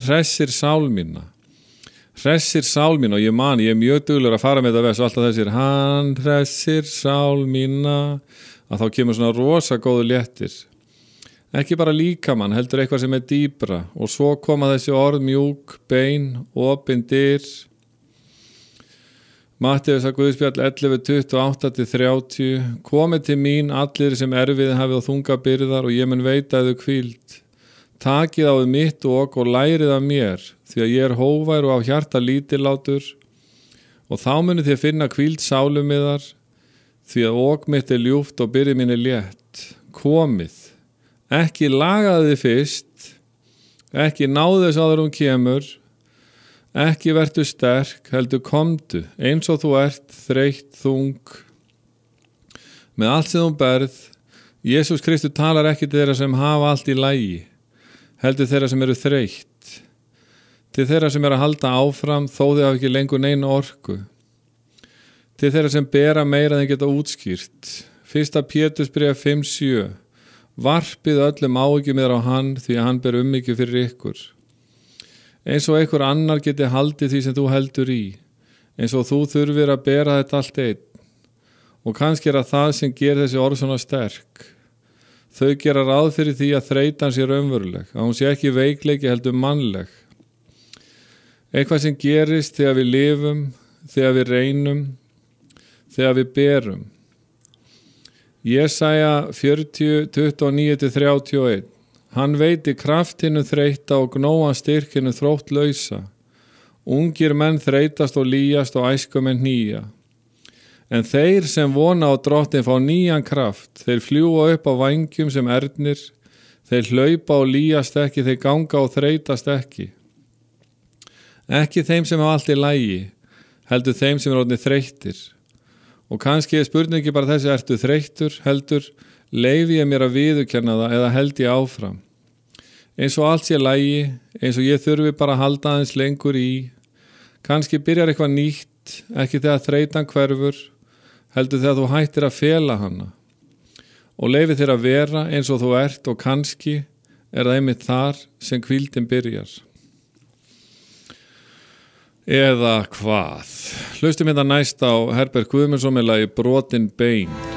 hressir sál mína. Hressir sál mína, og ég er mjög duglegur að fara með þetta vers og alltaf þessir, hann hressir sál mína, að þá kemur svona rosa góðu léttir. Ekki bara líkamann, heldur eitthvað sem er dýpra, og svo koma þessi orð mjúk, bein, opin dyr. Matteusar Guðspjall 11:28-30 Komið til mín allir sem erfið hafið og þunga byrðar og ég mun veita yður hvíld. Takið á þið mitt ok og lærið af mér, því að ég er hógvær og á hjarta lítillátur, og þá munið þið finna hvíld sálum yðar, því að ok mitt er ljúft og byrði mín er létt. Komið, ekki lagaði þið fyrst, ekki náðu þess áður kemur, ekki vertu sterk, heldur komdu, eins og þú ert þreytt, þung, með allt sem þú berð. Jesús Kristur talar ekki til þeirra sem hafa allt í lagi, heldur þeirra sem eru þreytt, til þeirra sem eru að halda áfram þó þau hafa ekki lengur neina orku, til þeirra sem bera meira en þeir geta útskýrt. 1. Pétursbréf 5:7 Varpið öllum áhyggjum yðar á hann, því að hann ber ummykju fyrir ykkur. Eins og einhver annar geti haldið því sem þú heldur í, eins og þú þurfir að bera þetta allt einn. Og kannski er það sem gerir þessi orð svona sterk. Þau gera ráð fyrir því að þreytan sé raunveruleg, að hún sé ekki veikleiki heldur mannleg. Eitthvað sem gerist þegar við lifum, þegar við reynum, þegar við berum. Jesaja 40:29-31 Hann veiti kraftinu þreyta og gnóan styrkinu þróttlausa. Ungir menn þreytast og lýjast og æskumenn hnýja. En þeir sem vona á drottin fá nýjan kraft. Þeir fljúga upp á vængjum sem ernir. Þeir hlaupa og lýjast ekki, þeir ganga og þreytast ekki. Ekki þeim sem hafa allt í lagi, heldur þeim sem er orðnir þreyttir. Og kannski er spurningi bara þessi, ertu þreyttur, heldur, leyfi ég mér að viðurkenna það eða held ég áfram. Eins og allt sé lagi, eins og ég þurfi bara að halda aðeins lengur í. Kannski byrjar eitthvað nýtt, ekki þegar þreytan hverfur, heldur þegar þú hættir að fela hana. Og leyfi þér að vera eins og þú ert, og kannski er það einmitt þar sem hvíldin byrjar. Eða hvað? Hlustum hérna næst á Herbert Guðmundsson með lagi Brotin bein.